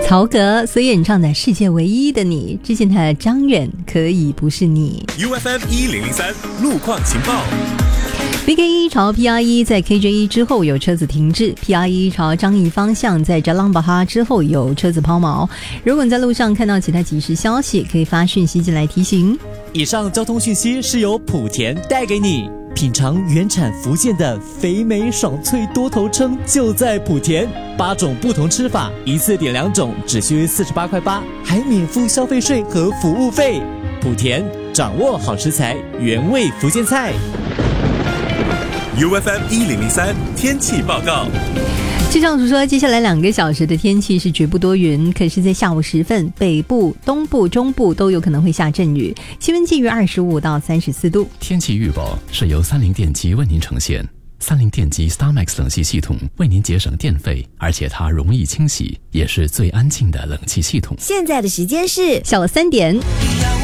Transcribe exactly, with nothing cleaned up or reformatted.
曹格所演唱的《世界唯一的你》，之前他的张远可以不是你。 U F M 一零零三路况情报。 B K 一朝 P R 一在 K J 一之后有车子停滞， P R 一朝张义方向在扎朗巴哈之后有车子抛锚。如果你在路上看到其他即时消息，可以发讯息进来提醒。 以上交通讯息是由莆田带给你。品尝原产福建的肥美爽脆多头称就在莆田，八种不同吃法，一次点两种，只需四十八块八，还免付消费税和服务费。莆田掌握好食材，原味福建菜。 U F M 一零零三天气报告。 气象署说，接下来两个小时的天气是绝不多云，可是在下午时分，北部、东部、中部都有可能会下阵雨，气温介于二十五到三十四度。 天气预报是由三菱电机为您呈现。三菱电机 StarMax 冷气系统为您节省电费，而且它容易清洗，也是最安静的冷气系统。 现在的时间是下午三点。